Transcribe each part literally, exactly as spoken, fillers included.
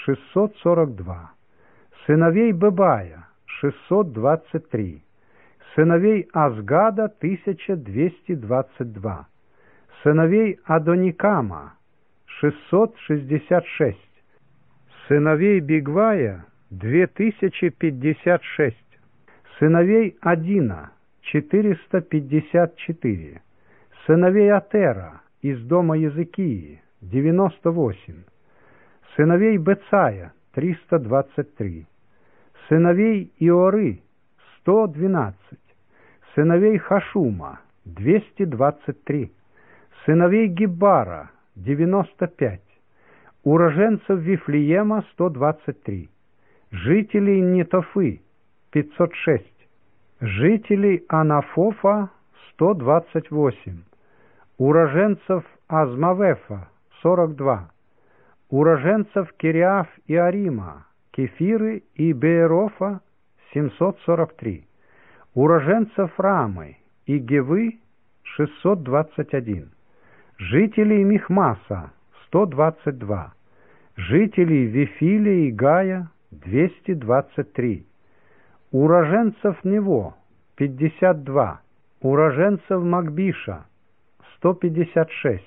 шестьсот сорок два, сыновей Бебая – шестьсот двадцать три, сыновей Азгада – тысяча двести двадцать два, сыновей Адоникама – шестьсот шестьдесят шесть, сыновей Бигвая – две тысячи пятьдесят шесть, сыновей Адина – четыреста пятьдесят четыре, сыновей Атера из дома Языкии – девяносто восемь, сыновей Бецая – триста двадцать три, сыновей Иоры – сто двенадцать, сыновей Хашума – двести двадцать три, сыновей Гиббара – девяносто пять, уроженцев Вифлеема – сто двадцать три, жителей Нетофы – пятьсот шесть, жителей Анафофа – сто двадцать восемь, уроженцев Азмавефа – сорок два, уроженцев Кириаф и Арима, Кефиры и Беерофа – семьсот сорок три, уроженцев Рамы и Гевы – шестьсот двадцать один, жителей Михмаса – сто двадцать два, жителей Вифиля и Гая – двести двадцать три, уроженцев Нево – пятьдесят два, уроженцев Макбиша – сто пятьдесят шесть,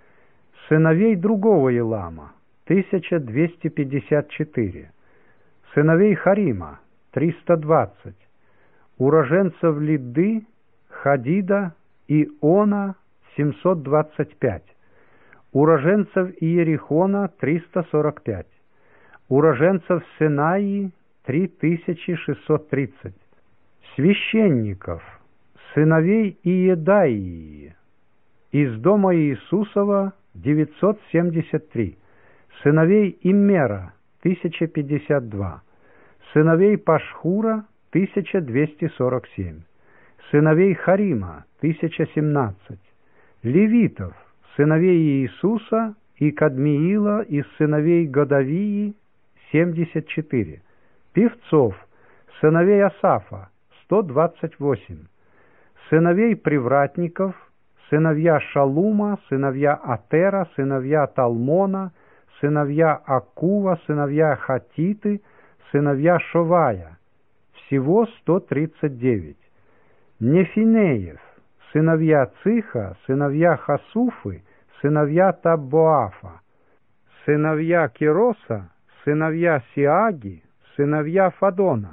сыновей другого Елама – тысяча двести пятьдесят четыре, сыновей Харима – триста двадцать, уроженцев Лидды, Хадида и Он – семьсот двадцать пять, уроженцев Иерихона – триста сорок пять, уроженцев Сенаии – три тысячи шестьсот тридцать, священников, сыновей Иедаии, из дома Иисусова – девятьсот семьдесят три, сыновей Иммера – тысяча пятьдесят два, сыновей Пашхура – тысяча двести сорок семь, сыновей Харима – тысяча семнадцать, левитов, сыновей Иисуса и Кадмиила из сыновей Годавии – семьдесят четыре, певцов, сыновей Асафа – сто двадцать восемь, сыновей привратников, сыновья Шалума, сыновья Атера, сыновья Талмона, сыновья Акува, сыновья Хатиты, сыновья Шовая, всего сто тридцать девять, Нефинеев, сыновья Циха, сыновья Хасуфы, сыновья Таббоафа, сыновья Кироса, сыновья Сиаги, сыновья Фадона,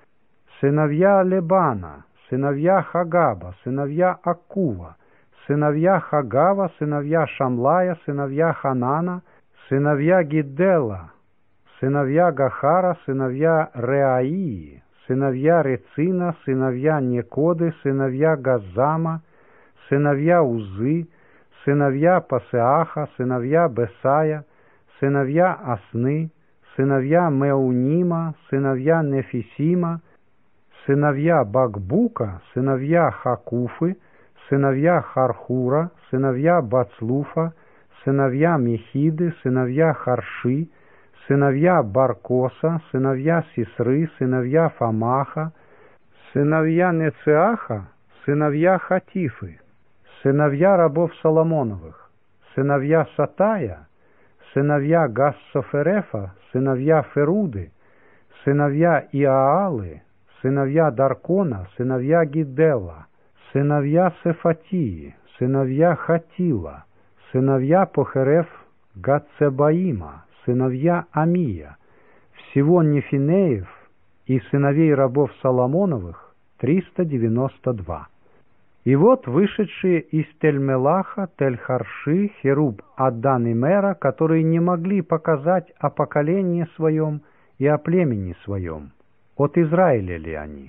сыновья Лебана, сыновья Хагаба, сыновья Акува, сыновья Хагава, сыновья Шамлая, сыновья Ханана, сыновья Гиддела, сыновья Гахара, сыновья Реаии, сыновья Рецина, сыновья Некоды, сыновья Газама, сыновья Узы, сыновья Пасеаха, сыновья Бесая, сыновья Асны, сыновья Меунима, сыновья Нефисима, сыновья Бакбука, сыновья Хакуфы, сыновья Хархура, сыновья Бацлуфа, сыновья Мехиды, сыновья Харши, сыновья Баркоса, сыновья Сисры, сыновья Фамаха, сыновья Нецеаха, сыновья Хатифы, сыновья рабов Соломоновых, сыновья Сатая, сыновья Гассоферефа, сыновья Феруды, сыновья Иаалы, сыновья Даркона, сыновья Гидела, сыновья Сефатии, сыновья Хатила, сыновья Похереф Гацебаима, сыновья Амия, всего Нефинеев и сыновей рабов Соломоновых триста девяносто два. И вот вышедшие из Тель-Мелаха, Тель-Харши, Херуб, Аддан и Мера, которые не могли показать о поколении своем и о племени своем. От Израиля ли они?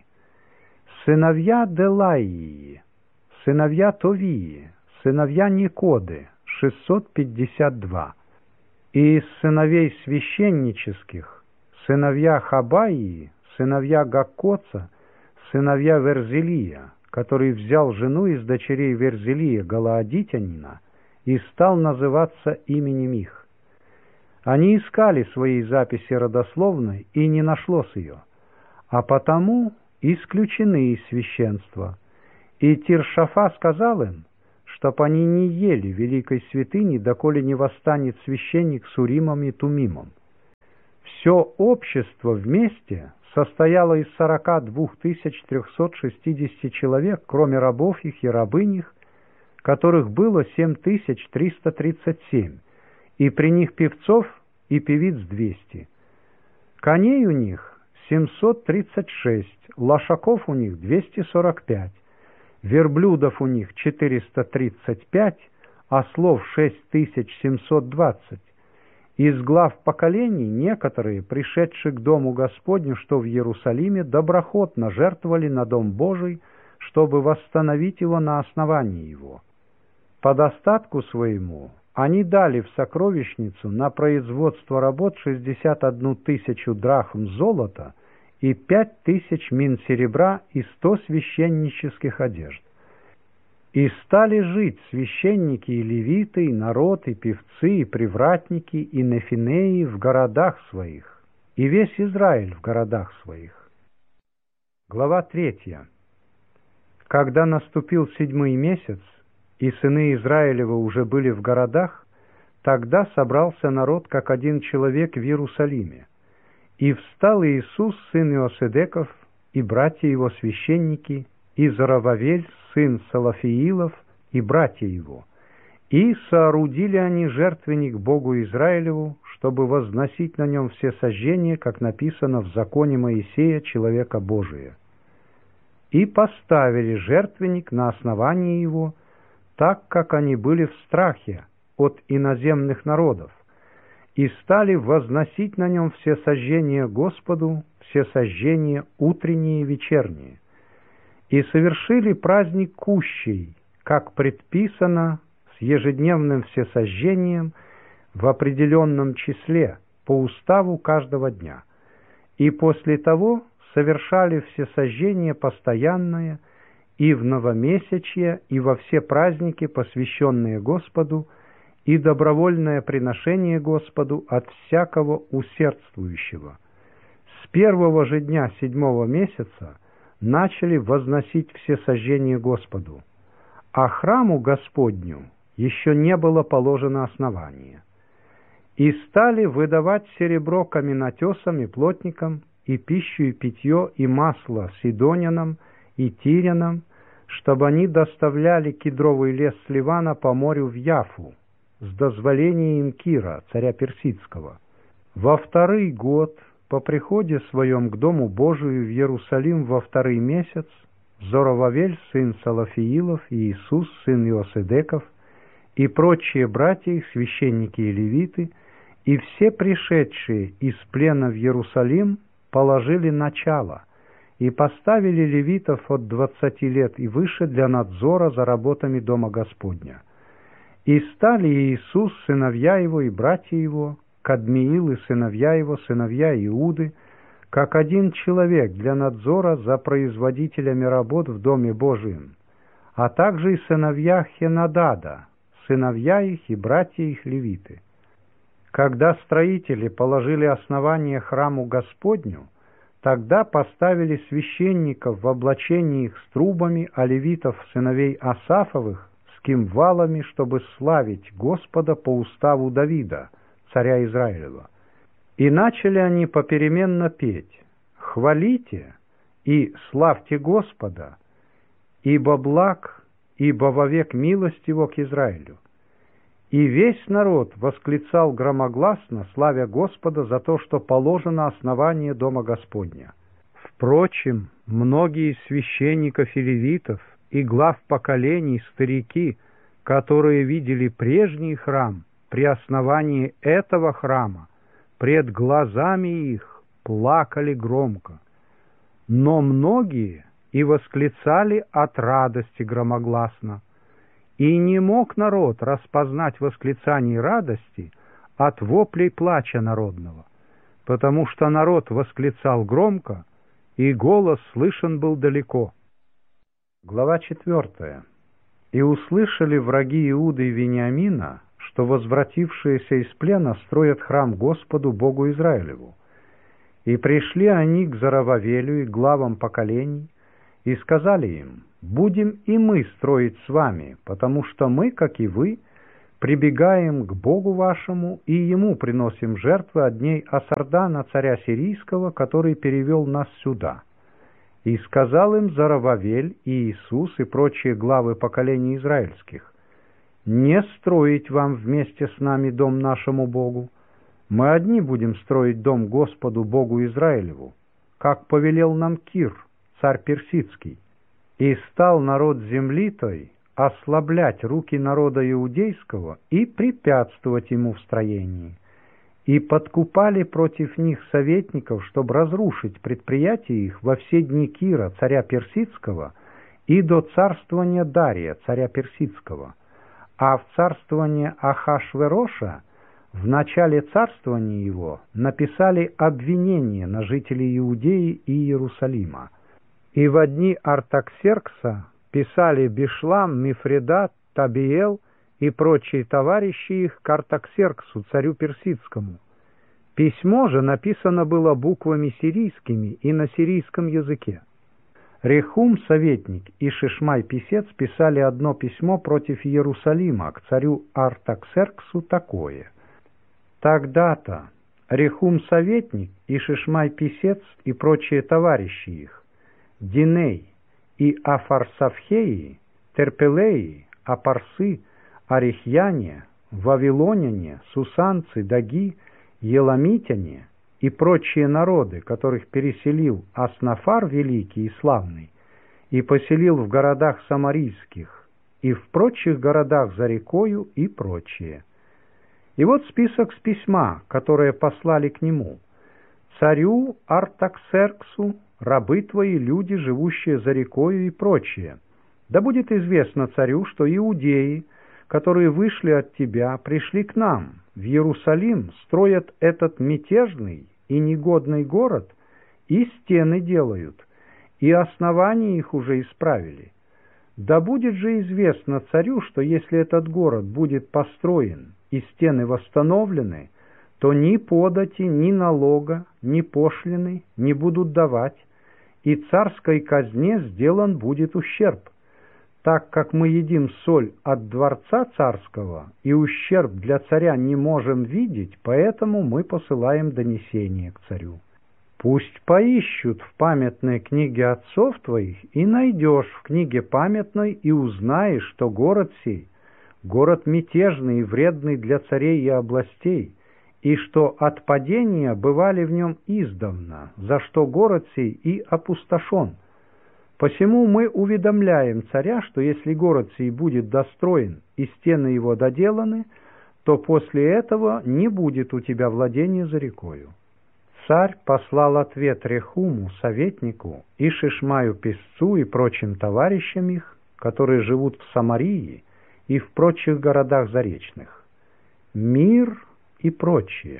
Сыновья Делаии, сыновья Товии, сыновья Никоды, шестьсот пятьдесят два. И из сыновей священнических, сыновья Хабаии, сыновья Гаккоца, сыновья Верзелия, который взял жену из дочерей Верзелия, галаадитянина, и стал называться именем их. Они искали своей записи родословной, и не нашлось ее, а потому исключены из священства. И Тиршафа сказал им, чтоб они не ели великой святыни, доколе не восстанет священник с Уримом и Тумимом. Все общество вместе состояло из сорока двух тысяч трехсот шестидесяти человек, кроме рабов их и рабынь их, которых было семь тысяч триста тридцать семь, и при них певцов и певиц двести. Коней у них семьсот тридцать шесть, лошаков у них двести сорок пять, верблюдов у них четыреста тридцать пять, ослов шесть тысяч семьсот двадцать. Из глав поколений некоторые, пришедшие к дому Господню, что в Иерусалиме, доброхотно жертвовали на дом Божий, чтобы восстановить его на основании его. По достатку своему они дали в сокровищницу на производство работ шестьдесят одну тысячу драхм золота и пять тысяч мин серебра и сто священнических одежд. И стали жить священники и левиты, и народ, и певцы, и привратники, и нефинеи в городах своих, и весь Израиль в городах своих. Глава третья. Когда наступил седьмой месяц, и сыны Израилева уже были в городах, тогда собрался народ, как один человек в Иерусалиме. И встал Иисус, сын Иосидеков, и братья его священники, и Зоровавель, сын Салафиилов, и братья его. И соорудили они жертвенник Богу Израилеву, чтобы возносить на нем все сожжения, как написано в законе Моисея, человека Божия. И поставили жертвенник на основании его, так как они были в страхе от иноземных народов, и стали возносить на нем все сожжения Господу, все сожжения утренние и вечерние. И совершили праздник кущей, как предписано, с ежедневным всесожжением в определенном числе, по уставу каждого дня. И после того совершали всесожжение постоянное и в новомесячье, и во все праздники, посвященные Господу, и добровольное приношение Господу от всякого усердствующего. С первого же дня седьмого месяца начали возносить все сожжения Господу, а храму Господню еще не было положено основание. И стали выдавать серебро каменотесам и плотникам, и пищу и питье, и масло сидонянам и тирянам, чтобы они доставляли кедровый лес с Ливана по морю в Яфу, с дозволения Кира, царя Персидского. Во второй год, по приходе своем к Дому Божию в Иерусалим во второй месяц, Зоровавель, сын Салафиилов, и Иисус, сын Иосидеков, и прочие братья их, священники и левиты, и все пришедшие из плена в Иерусалим положили начало, и поставили левитов от двадцати лет и выше для надзора за работами Дома Господня. И стали Иисус, сыновья его и братья его, Кадмиил и сыновья его, сыновья Иуды, как один человек для надзора за производителями работ в Доме Божием, а также и сыновья Хенадада, сыновья их и братья их левиты. Когда строители положили основание храму Господню, тогда поставили священников в облачении их с трубами, а левитов сыновей Асафовых с кимвалами, чтобы славить Господа по уставу Давида, царя Израилева. И начали они попеременно петь: «Хвалите и славьте Господа, ибо благ, ибо вовек милость его к Израилю». И весь народ восклицал громогласно, славя Господа за то, что положено основание Дома Господня. Впрочем, многие из священников и левитов, и глав поколений, старики, которые видели прежний храм, при основании этого храма, пред глазами их плакали громко. Но многие и восклицали от радости громогласно. И не мог народ распознать восклицаний радости от воплей плача народного, потому что народ восклицал громко, и голос слышен был далеко. Глава четвертая. «И услышали враги Иуды и Вениамина, что возвратившиеся из плена строят храм Господу Богу Израилеву. И пришли они к Зоровавелю и главам поколений, и сказали им: будем и мы строить с вами, потому что мы, как и вы, прибегаем к Богу вашему и Ему приносим жертвы от дней Асардана, царя сирийского, который перевел нас сюда». И сказал им Зарававель и Иисус и прочие главы поколений израильских: «Не строить вам вместе с нами дом нашему Богу. Мы одни будем строить дом Господу Богу Израилеву, как повелел нам Кир, царь персидский». И стал народ земли той ослаблять руки народа иудейского и препятствовать ему в строении, и подкупали против них советников, чтобы разрушить предприятия их во все дни Кира, царя персидского, и до царствования Дария, царя персидского. А в царствование Ахашвероша, в начале царствования его, написали обвинение на жителей Иудеи и Иерусалима. И во дни Артаксеркса писали Бишлам, Мифредат, Табиел и прочие товарищи их к Артаксерксу, царю персидскому. Письмо же написано было буквами сирийскими и на сирийском языке. Рехум, советник, и Шишмай, писец, писали одно письмо против Иерусалима к царю Артаксерксу такое: «Тогда-то Рехум, советник, и Шишмай, писец, и прочие товарищи их, Диней и Афарсавхеи, Терпелеи, Апарсы, Арихьяне, Вавилоняне, Сусанцы, Даги, Еламитяне и прочие народы, которых переселил Аснафар великий и славный, и поселил в городах самарийских, и в прочих городах за рекою, и прочие». И вот список с письма, которое послали к нему: «Царю Артаксерксу, рабы твои, люди, живущие за рекою, и прочее. Да будет известно царю, что иудеи, которые вышли от тебя, пришли к нам в Иерусалим, строят этот мятежный и негодный город, и стены делают, и основания их уже исправили. Да будет же известно царю, что если этот город будет построен и стены восстановлены, то ни подати, ни налога, ни пошлины не будут давать, и царской казне сделан будет ущерб. Так как мы едим соль от дворца царского, и ущерб для царя не можем видеть, поэтому мы посылаем донесение к царю. Пусть поищут в памятной книге отцов твоих, и найдешь в книге памятной, и узнаешь, что город сей — город мятежный и вредный для царей и областей, и что от падения бывали в нем издавна, за что город сей и опустошен. Посему мы уведомляем царя, что если город сей будет достроен и стены его доделаны, то после этого не будет у тебя владения за рекою». Царь послал ответ Рехуму, советнику, и Шишмаю, писцу, и прочим товарищам их, которые живут в Самарии и в прочих городах заречных: «Мир и прочее.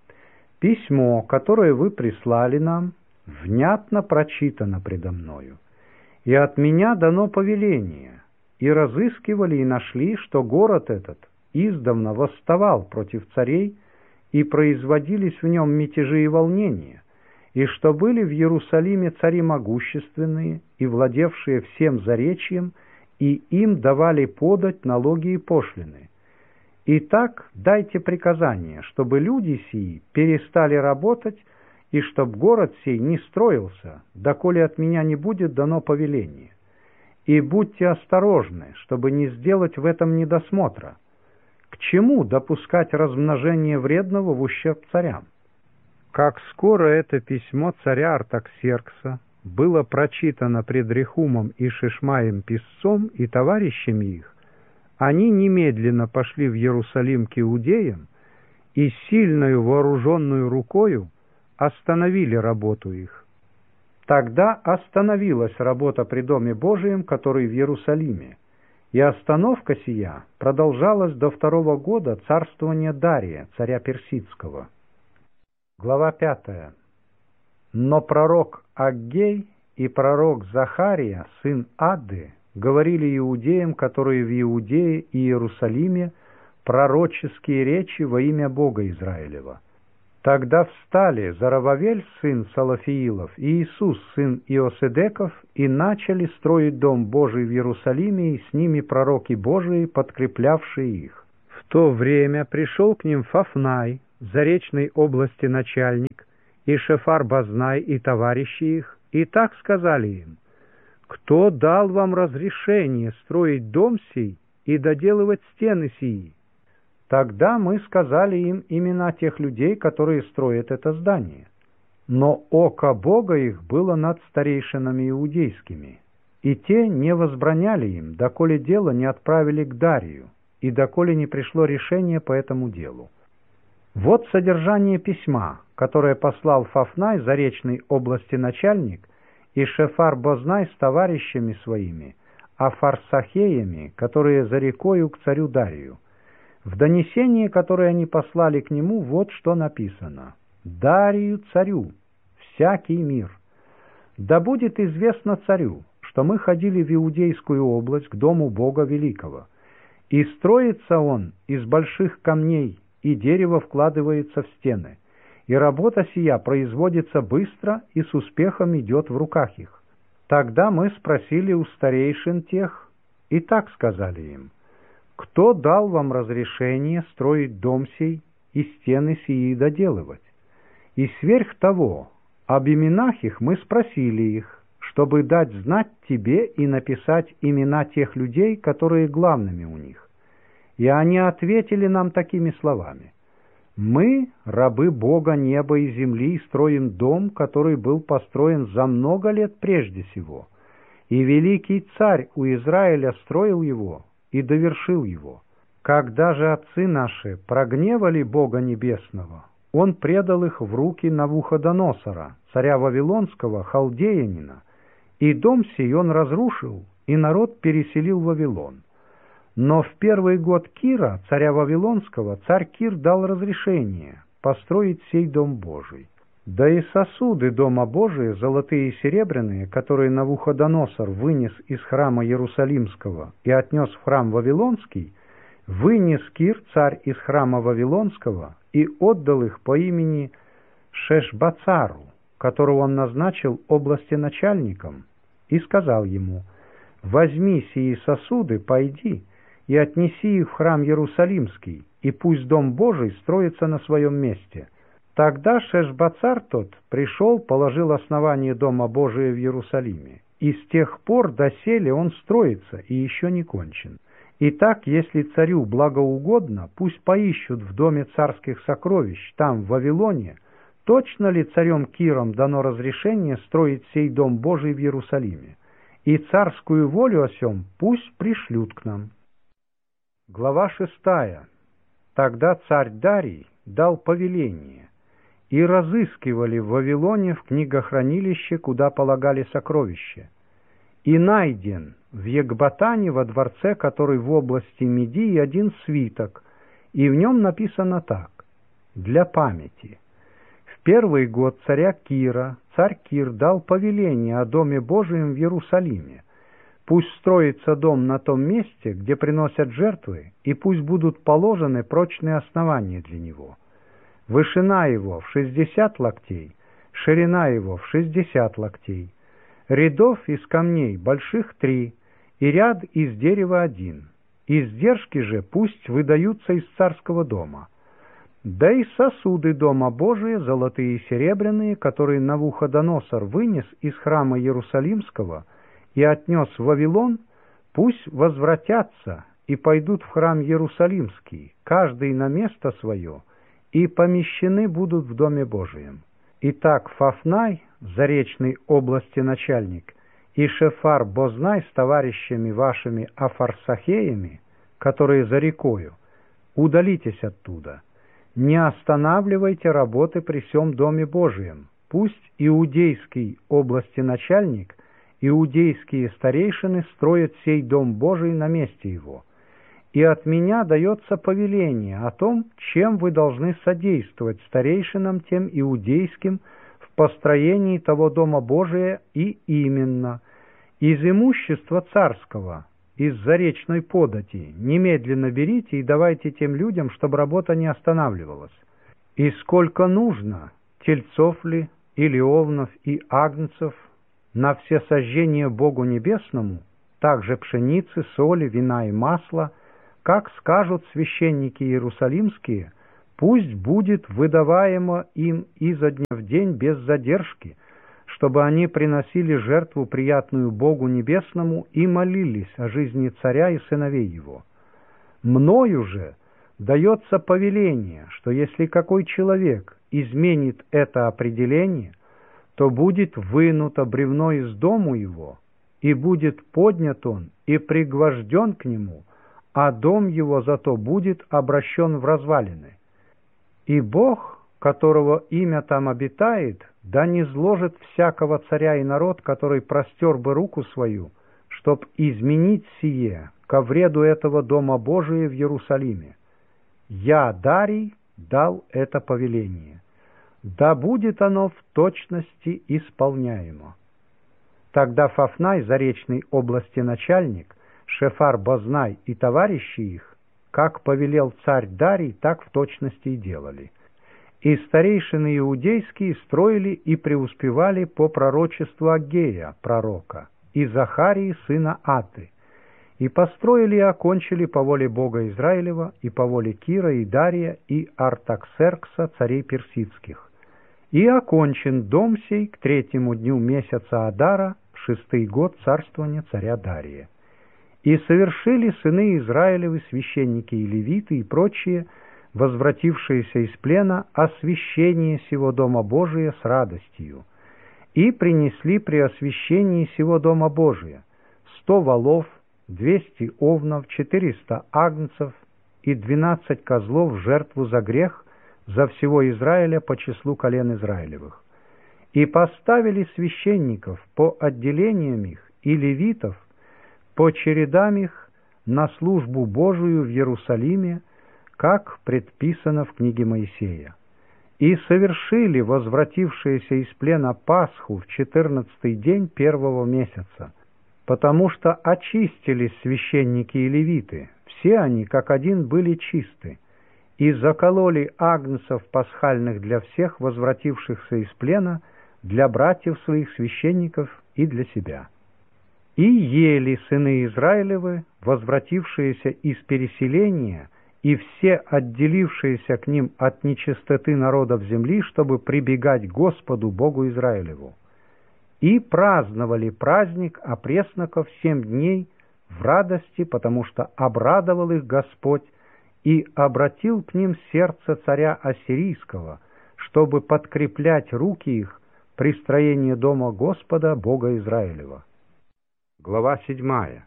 Письмо, которое вы прислали нам, внятно прочитано предо мною, и от меня дано повеление, и разыскивали и нашли, что город этот издавна восставал против царей, и производились в нем мятежи и волнения, и что были в Иерусалиме цари могущественные и владевшие всем заречьем, и им давали подать налоги и пошлины. Итак, дайте приказание, чтобы люди сии перестали работать, и чтоб город сей не строился, доколе от меня не будет дано повеление. И будьте осторожны, чтобы не сделать в этом недосмотра. К чему допускать размножение вредного в ущерб царям?» Как скоро это письмо царя Артаксеркса было прочитано пред Рехумом и Шишмаем писцом и товарищами их, они немедленно пошли в Иерусалим к иудеям и сильною вооруженную рукою остановили работу их. Тогда остановилась работа при Доме Божием, который в Иерусалиме, и остановка сия продолжалась до второго года царствования Дария, царя персидского. Глава пятая. Но пророк Аггей и пророк Захария, сын Адды, говорили иудеям, которые в Иудее и Иерусалиме, пророческие речи во имя Бога Израилева. Тогда встали Зарававель, сын Салафиилов, и Иисус, сын Иоседеков, и начали строить Дом Божий в Иерусалиме, и с ними пророки Божии, подкреплявшие их. В то время пришел к ним Фафнай, заречной области начальник, и Шефар-Бознай, и товарищи их, и так сказали им: «Кто дал вам разрешение строить дом сей и доделывать стены сии?» Тогда мы сказали им имена тех людей, которые строят это здание. Но око Бога их было над старейшинами иудейскими, и те не возбраняли им, доколе дело не отправили к Дарию, и доколе не пришло решение по этому делу. Вот содержание письма, которое послал Фафнай, заречной области начальник, и Шефар-Бознай с товарищами своими, афарсахеями, которые за рекою к царю Дарию. В донесении, которое они послали к нему, вот что написано: «Дарию царю, всякий мир. Да будет известно царю, что мы ходили в Иудейскую область к дому Бога Великого, и строится он из больших камней, и дерево вкладывается в стены, и работа сия производится быстро и с успехом идет в руках их». Тогда мы спросили у старейшин тех, и так сказали им: «Кто дал вам разрешение строить дом сей и стены сии доделывать?» И сверх того, об именах их мы спросили их, чтобы дать знать тебе и написать имена тех людей, которые главными у них. И они ответили нам такими словами: «Мы, рабы Бога неба и земли, строим дом, который был построен за много лет прежде сего, и великий царь у Израиля строил его и довершил его. Когда же отцы наши прогневали Бога Небесного, он предал их в руки Навуходоносора, царя Вавилонского, халдеянина, и дом сей он разрушил, и народ переселил в Вавилон. Но в первый год Кира, царя Вавилонского, царь Кир дал разрешение построить сей дом Божий. Да и сосуды дома Божия, золотые и серебряные, которые Навуходоносор вынес из храма Иерусалимского и отнес в храм Вавилонский, вынес Кир, царь, из храма Вавилонского и отдал их по имени Шешбацару, которого он назначил области начальником, и сказал ему: «Возьми сии сосуды, пойди и отнеси их в храм Иерусалимский, и пусть дом Божий строится на своем месте». Тогда Шешбацар тот пришел, положил основание дома Божия в Иерусалиме, и с тех пор доселе он строится и еще не кончен. Итак, если царю благоугодно, пусть поищут в доме царских сокровищ, там, в Вавилоне, точно ли царем Киром дано разрешение строить сей дом Божий в Иерусалиме, и царскую волю о сем пусть пришлют к нам. Глава шестая. Тогда царь Дарий дал повеление, и разыскивали в Вавилоне в книгохранилище, куда полагали сокровища. И найден в Екбатане, во дворце, который в области Медии, один свиток, и в нем написано так: «Для памяти. В первый год царя Кира царь Кир дал повеление о доме Божием в Иерусалиме. Пусть строится дом на том месте, где приносят жертвы, и пусть будут положены прочные основания для него. Вышина его в шестьдесят локтей, ширина его в шестьдесят локтей, рядов из камней больших три, и ряд из дерева один. Издержки же пусть выдаются из царского дома. Да и сосуды дома Божия, золотые и серебряные, которые Навуходоносор вынес из храма Иерусалимского и отнес в Вавилон, пусть возвратятся и пойдут в храм Иерусалимский, каждый на место свое, и помещены будут в доме Божием. Итак, Фафнай, заречной области начальник, и Шефар-Бознай с товарищами вашими афарсахеями, которые за рекою, удалитесь оттуда. Не останавливайте работы при сем доме Божием. Пусть иудейский области начальник, иудейские старейшины строят сей дом Божий на месте его. И от меня дается повеление о том, чем вы должны содействовать старейшинам тем иудейским в построении того дома Божия, и именно из имущества царского, из заречной подати, немедленно берите и давайте тем людям, чтобы работа не останавливалась. И сколько нужно, тельцов ли, или овнов и агнцев, на все сожжения Богу Небесному, также пшеницы, соли, вина и масла, как скажут священники иерусалимские, пусть будет выдаваемо им изо дня в день без задержки, чтобы они приносили жертву приятную Богу Небесному и молились о жизни царя и сыновей его. Мною же дается повеление, что если какой человек изменит это определение, то будет вынуто бревно из дому его, и будет поднят он и пригвожден к нему, а дом его зато будет обращен в развалины. И Бог, которого имя там обитает, да не зложит всякого царя и народ, который простер бы руку свою, чтоб изменить сие ко вреду этого Дома Божия в Иерусалиме. Я, Дарий, дал это повеление. Да будет оно в точности исполняемо. Тогда Фафнай, заречной области начальник, Шефар Бознай и товарищи их, как повелел царь Дарий, так в точности и делали. И старейшины иудейские строили и преуспевали по пророчеству Аггея, пророка, и Захарии, сына Аты, и построили и окончили по воле Бога Израилева и по воле Кира и Дария и Артаксеркса, царей персидских. И окончен дом сей к третьему дню месяца Адара, в шестый год царствования царя Дария. И совершили сыны Израилевы, священники и левиты и прочие, возвратившиеся из плена, освящение сего Дома Божия с радостью, и принесли при освящении сего Дома Божия сто волов, двести овнов, четыреста агнцев и двенадцать козлов в жертву за грех за всего Израиля по числу колен Израилевых. И поставили священников по отделениям их и левитов по чередам их на службу Божию в Иерусалиме, как предписано в книге Моисея. И совершили возвратившиеся из плена Пасху в четырнадцатый день первого месяца, потому что очистились священники и левиты, все они как один были чисты, и закололи агнцев пасхальных для всех возвратившихся из плена, для братьев своих священников и для себя. И ели сыны Израилевы, возвратившиеся из переселения, и все отделившиеся к ним от нечистоты народов земли, чтобы прибегать к Господу Богу Израилеву. И праздновали праздник опресноков семь дней в радости, потому что обрадовал их Господь и обратил к ним сердце царя Ассирийского, чтобы подкреплять руки их при строении дома Господа Бога Израилева. Глава седьмая.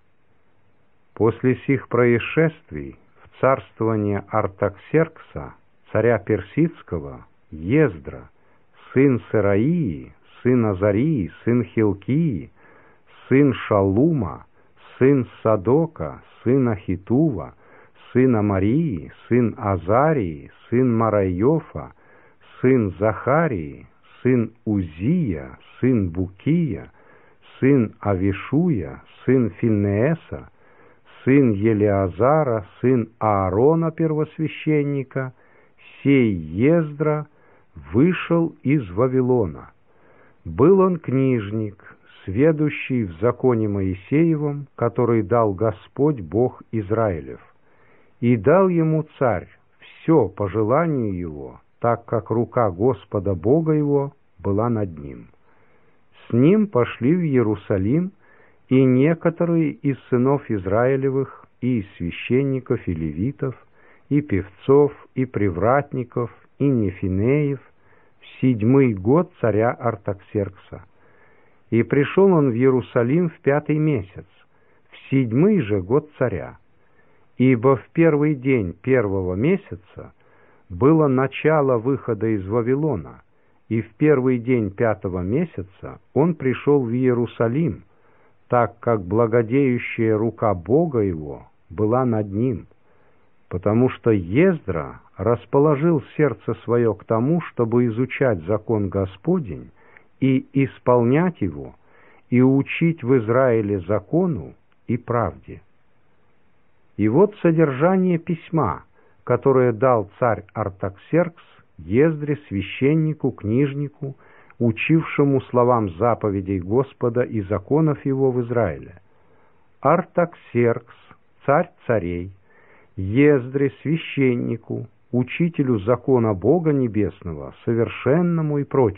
После сих происшествий в царствование Артаксеркса, царя Персидского, Ездра, сын Сераии, сын Азарии, сын Хилкии, сын Шалума, сын Садока, сын Ахитува, сын Амарии, сын Азарии, сын Марайофа, сын Захарии, сын Узия, сын Букия, сын Авишуя, сын Финееса, сын Елеазара, сын Аарона первосвященника, сей Ездра вышел из Вавилона. Был он книжник, сведущий в законе Моисеевом, который дал Господь Бог Израилев, и дал ему царь все по желанию его, так как рука Господа Бога его была над ним. С ним пошли в Иерусалим и некоторые из сынов Израилевых, и из священников, и левитов, и певцов, и привратников, и нефинеев, в седьмой год царя Артаксеркса. И пришел он в Иерусалим в пятый месяц, в седьмой же год царя. Ибо в первый день первого месяца было начало выхода из Вавилона, и в первый день пятого месяца он пришел в Иерусалим, так как благодеющая рука Бога его была над ним, потому что Ездра расположил сердце свое к тому, чтобы изучать закон Господень и исполнять его, и учить в Израиле закону и правде. И вот содержание письма, которое дал царь Артаксеркс Ездре, священнику, книжнику, учившему словам заповедей Господа и законов его в Израиле. Артаксеркс, царь царей, Ездре, священнику, учителю закона Бога Небесного, совершенному и прочее.